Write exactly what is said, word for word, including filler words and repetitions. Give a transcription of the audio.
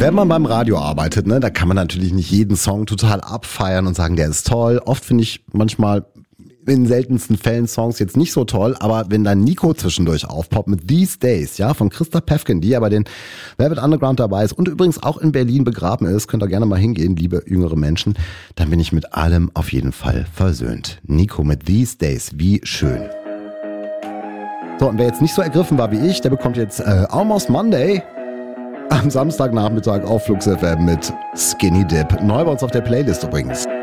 Wenn man beim Radio arbeitet, ne, da kann man natürlich nicht jeden Song total abfeiern und sagen, der ist toll. Oft finde ich manchmal in seltensten Fällen Songs jetzt nicht so toll, aber wenn dann Nico zwischendurch aufpoppt mit These Days, ja, von Christa Päffgen, die ja bei den Velvet Underground dabei ist und übrigens auch in Berlin begraben ist, könnt ihr gerne mal hingehen, liebe jüngere Menschen, dann bin ich mit allem auf jeden Fall versöhnt. Nico mit These Days, wie schön. So, und wer jetzt nicht so ergriffen war wie ich, der bekommt jetzt äh, Almost Monday am Samstagnachmittag auf Flux F M mit Skinny Dip. Neu bei uns auf der Playlist übrigens.